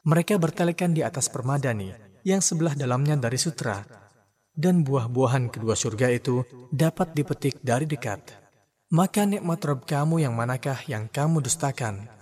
Mereka bertelekan di atas permadani yang sebelah dalamnya dari sutra, dan buah-buahan kedua surga itu dapat dipetik dari dekat. Maka nikmat Rabb kamu yang manakah yang kamu dustakan?